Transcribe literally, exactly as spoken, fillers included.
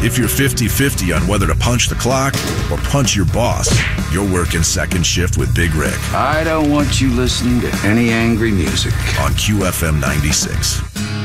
If you're fifty-fifty on whether to punch the clock or punch your boss, you're working second shift with Big Rick. I don't want you listening to any angry music. On Q F M ninety-six.